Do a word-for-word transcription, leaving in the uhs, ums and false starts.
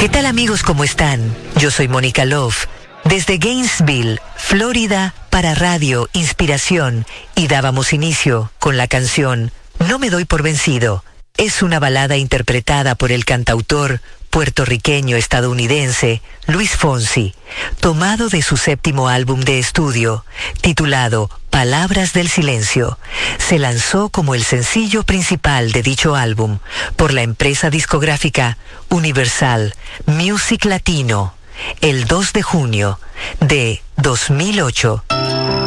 ¿Qué tal amigos? ¿Cómo están? Yo soy Mónica Love, desde Gainesville, Florida, para Radio Inspiración, y dábamos inicio con la canción No me doy por vencido. Es una balada interpretada por el cantautor puertorriqueño-estadounidense Luis Fonsi, tomado de su séptimo álbum de estudio, titulado Palabras del Silencio. Se lanzó como el sencillo principal de dicho álbum por la empresa discográfica Universal Music Latino el dos de junio de dos mil ocho.